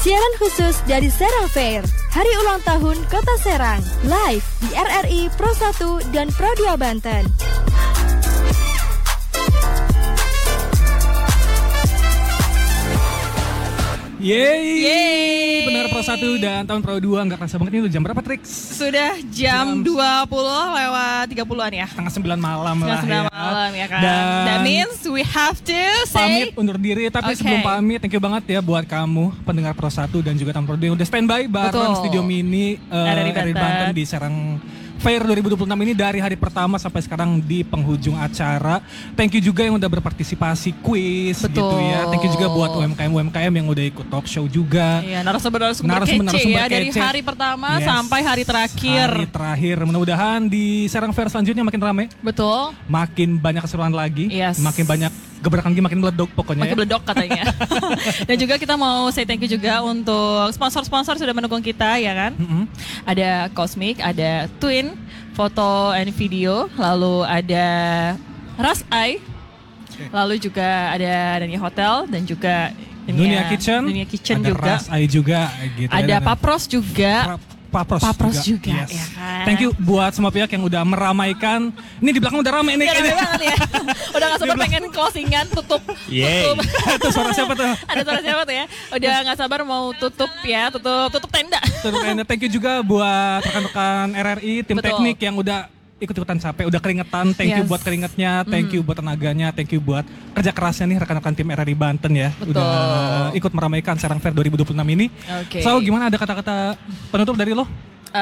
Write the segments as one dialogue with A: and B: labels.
A: Siaran khusus dari Serang Fair, Hari Ulang Tahun Kota Serang, live di RRI Pro 1 dan Pro 2 Banten.
B: Yeay. Benar Pro 1 dan tahun Pro 2. Gak kerasa banget ini udah jam berapa, Trix?
C: Sudah jam 20 lewat 30-an ya.
B: Setengah 9 malam lah ya.
C: Malam ya kan.
B: Dan
C: that means we have to
B: pamit undur diri. Tapi
C: Okay.
B: sebelum pamit, thank you banget ya buat kamu pendengar Pro 1 dan juga tahun Pro 2 yang udah standby bareng Studio Mini RRI Banten di Serang Fair 2026 ini dari hari pertama sampai sekarang di penghujung acara. Thank you juga yang udah berpartisipasi quiz gitu ya. Thank you juga buat UMKM yang udah ikut talk show juga.
C: Iya, narasumber kece ya dari hari pertama sampai hari terakhir.
B: Hari terakhir. Mudah-mudahan di Serang Fair selanjutnya makin ramai.
C: Betul.
B: Makin banyak keseruan lagi.
C: Yes.
B: Makin banyak gebrakan lagi, makin meledok pokoknya.
C: Makin meledok katanya. Dan juga kita mau say thank you juga untuk sponsor-sponsor sudah mendukung kita ya kan. Ada Cosmic, ada Twin Foto and Video, lalu ada Ras Eye, lalu juga ada Dania Hotel dan juga
B: Dunia Kitchen ada
C: juga.
B: Ras Eye juga gitu.
C: Ada Papros juga.
B: Papros juga.
C: Yes. Ya kan?
B: Thank you buat semua pihak yang udah meramaikan. Ini di belakang udah ramai nih.
C: Rame banget ya. Udah gak sabar pengen closingan, tutup.
B: Itu suara siapa tuh?
C: Ada suara siapa tuh ya? Udah gak sabar mau tutup ya, tutup tenda.
B: Thank you juga buat rekan-rekan RRI, tim teknik yang udah ikut-ikutan capek, udah keringetan. Thank you buat keringetnya, thank you buat tenaganya, thank you buat kerja kerasnya nih rekan-rekan tim RRI Banten ya.
C: Betul.
B: Udah ikut meramaikan Serang Fair 2026 ini.
C: Okay.
B: So gimana, ada kata-kata penutup dari lo?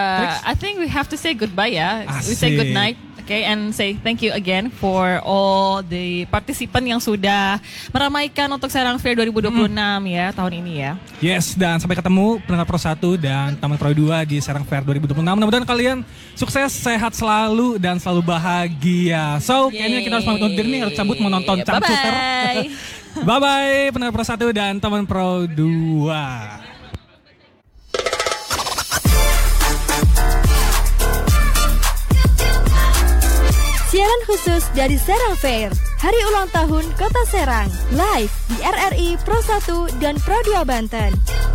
C: I think we have to say goodbye ya.
B: Asik.
C: We say good night. Okay, and say thank you again for all the participant yang sudah meramaikan untuk Serang Fair 2026 ya, tahun ini ya.
B: Yes, dan sampai ketemu pendengar Pro 1 dan teman Pro 2 di Serang Fair 2026. Mudah-mudahan kalian sukses, sehat selalu, dan selalu bahagia. So, kayaknya kita harus pamit undur diri nih, harus cabut mau nonton Camcuter. Bye-bye pendengar Pro 1 dan teman Pro 2.
A: Siaran khusus dari Serang Fair, Hari Ulang Tahun Kota Serang, live di RRI Pro 1 dan Pro 2 Banten.